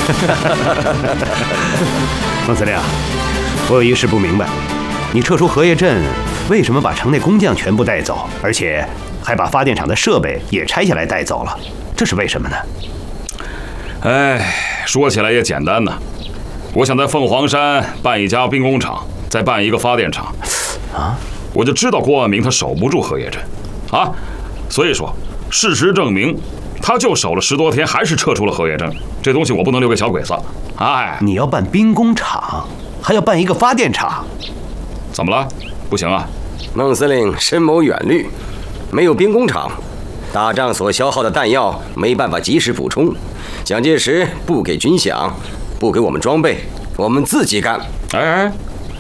孟司令，我有一事不明白，你撤出荷叶镇，为什么把城内工匠全部带走，而且还把发电厂的设备也拆下来带走了？这是为什么呢？ 哎，说起来也简单呐，我想在凤凰山办一家兵工厂，再办一个发电厂。 啊， 我就知道郭万明他守不住荷叶镇，啊，所以说事实证明，他就守了10多天，还是撤出了荷叶镇。这东西我不能留给小鬼子。哎， 你要办兵工厂，还要办一个发电厂， 怎么了？不行啊？ 孟司令深谋远虑，没有兵工厂，打仗所消耗的弹药没办法及时补充。蒋介石不给军饷，不给我们装备，我们自己干。 哎，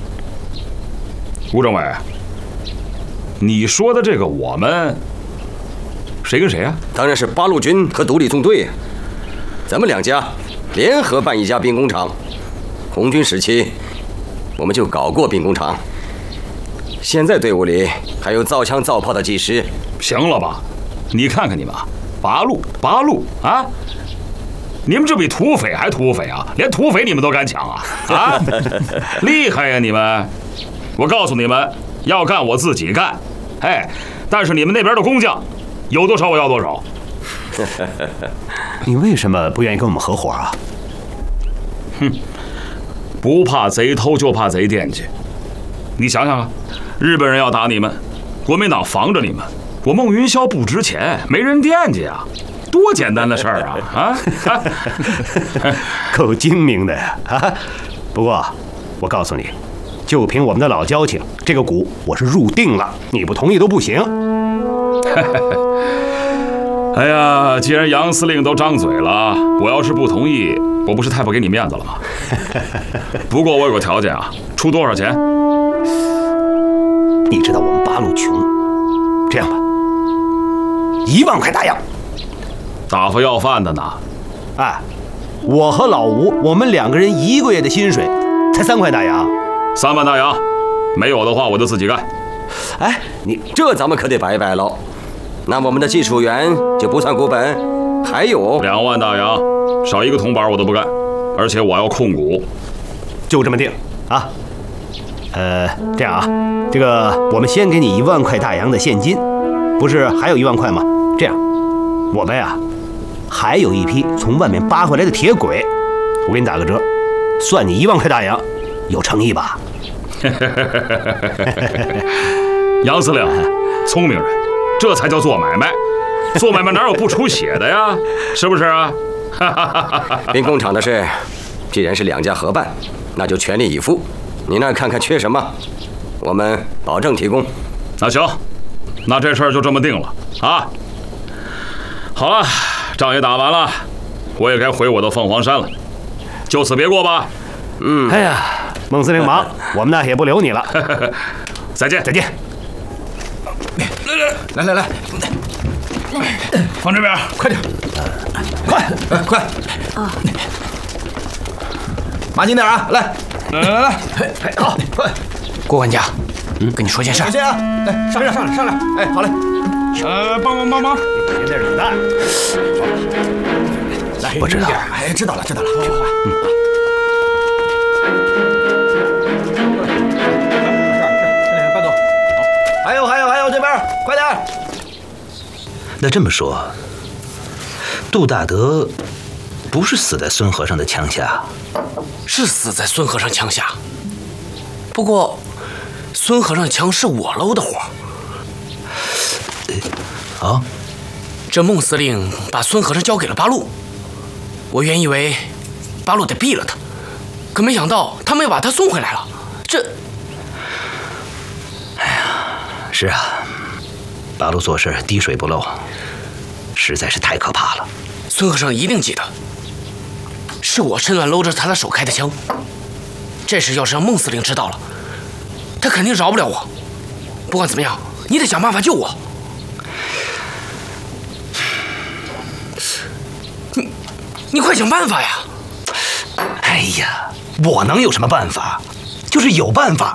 吴政委，你说的这个我们，谁跟谁啊？ 当然是八路军和独立纵队，咱们2家联合办一家兵工厂。红军时期，我们就搞过兵工厂。现在队伍里还有造枪造炮的技师。 行了吧？你看看你们，八路啊！你们这比土匪还土匪啊！连土匪你们都敢抢啊！啊，厉害呀你们！我告诉你们，要干我自己干，哎，但是你们那边的工匠，有多少我要多少。 你为什么不愿意跟我们合伙啊？ 哼，不怕贼偷，就怕贼惦记。你想想啊，日本人要打你们，国民党防着你们，我孟云霄不值钱，没人惦记啊。多简单的事儿啊！啊， 够精明的呀！啊，不过我告诉你，就凭我们的老交情，这个股我是入定了，你不同意都不行。 哎呀，既然杨司令都张嘴了，我要是不同意，我不是太不给你面子了吗？不过我有个条件啊，出多少钱？ 你知道我们八路穷，这样吧，1万块大洋。 打发要饭的呢？ 哎，我和老吴，我们2个人1个月的薪水才3块大洋。 3万大洋，没有的话我就自己干。 哎，你这咱们可得摆摆喽。那我们的技术员就不算股本，还有 2万大洋，少一个铜板我都不干，而且我要控股。 就这么定啊。这样啊，这个我们先给你1万块大洋的现金，不是还有1万块吗？这样，我们呀还有一批从外面扒回来的铁轨，我给你打个折，算你1万块大洋，有诚意吧？ 杨司令，聪明人，这才叫做买卖。做买卖哪有不出血的呀？是不是啊？ 兵工厂的事，既然是2家合办，那就全力以赴。你那看看缺什么，我们保证提供。 那行，那这事儿就这么定了啊。好了，仗也打完了，我也该回我的凤凰山了，就此别过吧。 哎呀，孟司令忙，我们呢也不留你了。 再见， 再见。 来，放这边，快点，快啊！麻紧点啊！来，好，快！ 郭管家，跟你说件事。 先啊，来，上来！哎，好嘞。帮忙！ 别再忍耐。 来， 我知道。 哎，知道了。搬走。还有，这边快点。 那这么说，杜大德不是死在孙和尚的枪下， 是死在孙和尚枪下。不过，孙和尚枪是我搂的活。 啊， 这孟司令把孙和尚交给了八路，我原以为八路得毙了他，可没想到他们又把他送回来了。这， 哎呀，是啊，八路做事滴水不漏，实在是太可怕了。 孙和尚一定记得，是我趁乱搂着他的手开的枪。这事要是让孟司令知道了，他肯定饶不了我。不管怎么样，你得想办法救我。你快想办法呀！ 哎呀，我能有什么办法？就是有办法，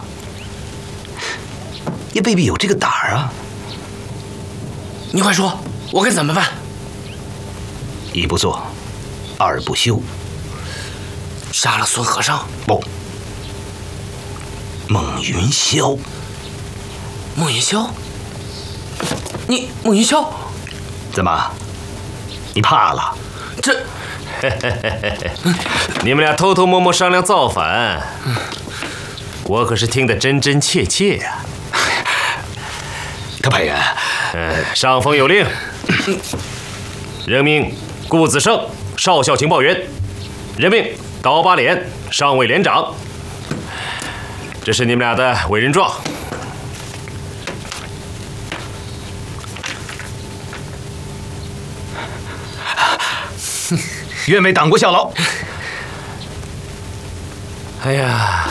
也未必有这个胆儿啊。 你快说，我该怎么办？ 一不做，二不休。 杀了孙和尚？ 不，孟云霄。 孟云霄？孟云霄？ 怎么？你怕了？ 这， 你们俩偷偷摸摸商量造反，我可是听得真真切切呀。 特派员， 上峰有令，任命顾子胜少校情报员，任命刀疤脸上尉连长。这是你们俩的委任状。 愿为党国效劳。 哎呀，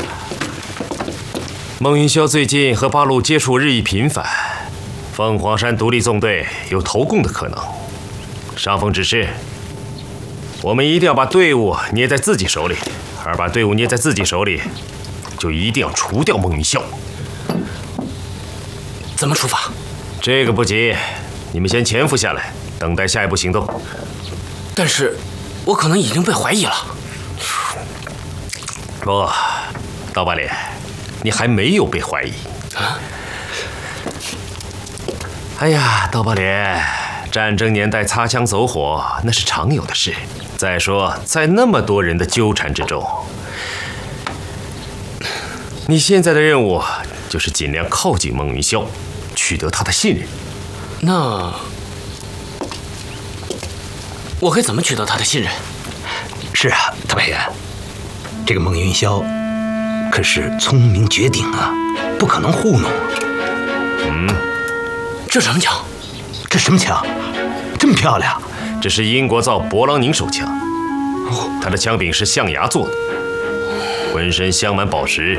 孟云霄最近和八路接触日益频繁，凤凰山独立纵队有投共的可能。上峰指示，我们一定要把队伍捏在自己手里，而把队伍捏在自己手里，就一定要除掉孟云霄。 怎么处罚？ 这个不急，你们先潜伏下来，等待下一步行动。 但是，我可能已经被怀疑了。 不，刀疤脸，你还没有被怀疑。哎呀，刀疤脸，战争年代擦枪走火那是常有的事。再说，在那么多人的纠缠之中，你现在的任务就是尽量靠近孟云霄，取得他的信任。 那我该怎么取得他的信任？ 是啊，特派员，这个孟云霄可是聪明绝顶啊，不可能糊弄。 这什么枪？ 这什么枪？这么漂亮？ 这是英国造勃朗宁手枪，它的枪柄是象牙做的，浑身镶满宝石。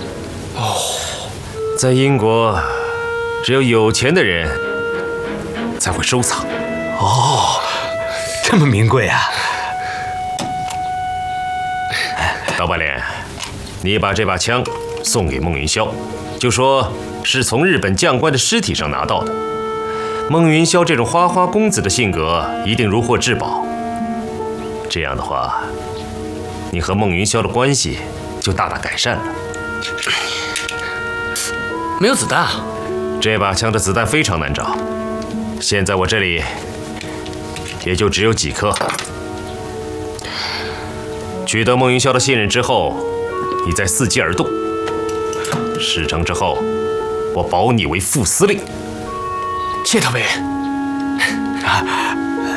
在英国，只有有钱的人才会收藏。 这么名贵啊！ 刀疤脸，你把这把枪送给孟云霄，就说是从日本将官的尸体上拿到的。孟云霄这种花花公子的性格，一定如获至宝。这样的话，你和孟云霄的关系就大大改善了。 没有子弹啊！ 这把枪的子弹非常难找，现在我这里也就只有几颗。取得孟云霄的信任之后，你再伺机而动。事成之后，我保你为副司令。 谢特委员。